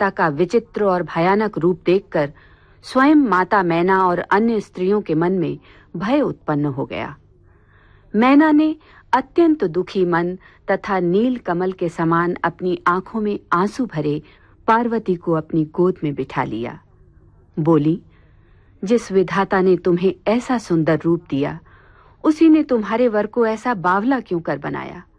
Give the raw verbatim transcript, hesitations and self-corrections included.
माता का विचित्र और भयानक रूप देखकर स्वयं माता मैना और अन्य स्त्रियों के मन में भय उत्पन्न हो गया। मैना ने अत्यंत दुखी मन तथा नील कमल के समान अपनी आंखों में आंसू भरे पार्वती को अपनी गोद में बिठा लिया। बोली, जिस विधाता ने तुम्हें ऐसा सुंदर रूप दिया, उसी ने तुम्हारे वर को ऐसा बावला क्यों कर बनाया?